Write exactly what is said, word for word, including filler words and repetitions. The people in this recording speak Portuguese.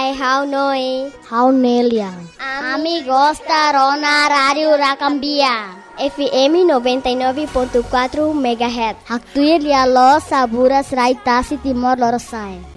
Hai, how noi? How Neliang. Ami gostaram na Rádio Racambia. F M noventa e nove ponto quatro megahertz. Haktuir ya lo saburas raitasi Timor Leste.